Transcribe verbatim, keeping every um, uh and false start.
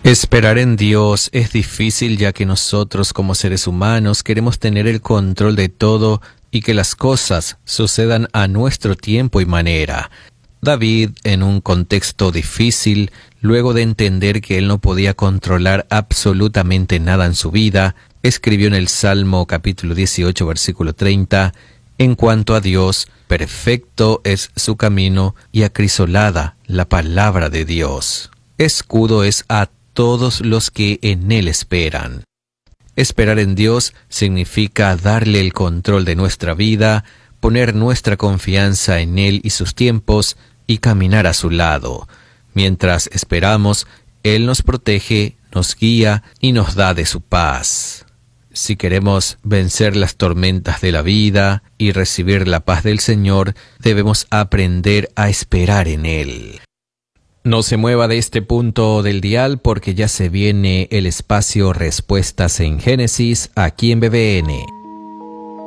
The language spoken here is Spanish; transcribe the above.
Esperar en Dios es difícil, ya que nosotros como seres humanos queremos tener el control de todo y que las cosas sucedan a nuestro tiempo y manera. David, en un contexto difícil, luego de entender que él no podía controlar absolutamente nada en su vida, escribió en el Salmo capítulo dieciocho, versículo treinta, «En cuanto a Dios, perfecto es su camino y acrisolada la palabra de Dios. Escudo es a todos los que en Él esperan». Esperar en Dios significa darle el control de nuestra vida, poner nuestra confianza en Él y sus tiempos, y caminar a su lado. Mientras esperamos, Él nos protege, nos guía y nos da de su paz. Si queremos vencer las tormentas de la vida y recibir la paz del Señor, debemos aprender a esperar en Él. No se mueva de este punto del dial, porque ya se viene el espacio Respuestas en Génesis aquí en B B N.